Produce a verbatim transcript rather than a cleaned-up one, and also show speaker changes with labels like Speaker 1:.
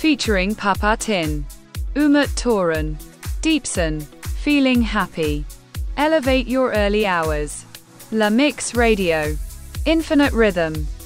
Speaker 1: featuring Papa Tin, Umut Toran, Deepson, Feeling Happy. Elevate your early hours. La Mix Radio. Infinite Rhythm.